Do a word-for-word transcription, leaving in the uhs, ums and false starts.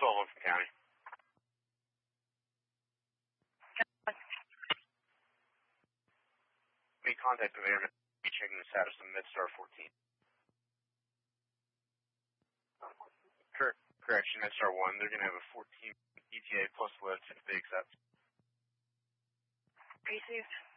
twelve one from County. Make contact with Airman. Be checking the status of MedStar fourteen. Cor- correction, MedStar one. They're going to have a fourteen E T A plus lift if they accept. Received.